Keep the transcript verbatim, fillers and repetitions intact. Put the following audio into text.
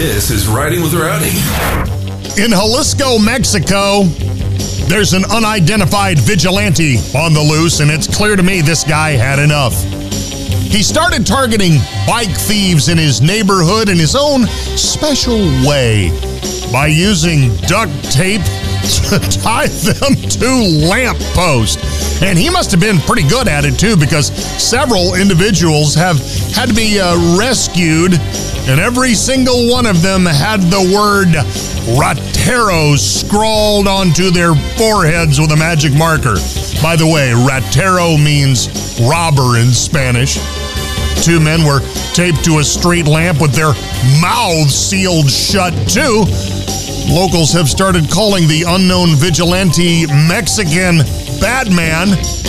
This is Riding with Rowdy. In Jalisco, Mexico, there's an unidentified vigilante on the loose, and it's clear to me this guy had enough. He started targeting bike thieves in his neighborhood in his own special way by using duct tape to tie them to lampposts. And he must have been pretty good at it, too, because several individuals have had to be uh, rescued, and every single one of them had the word Ratero scrawled onto their foreheads with a magic marker. By the way, Ratero means robber in Spanish. Two men were taped to a street lamp with their mouths sealed shut, too. Locals have started calling the unknown vigilante Mexican Batman.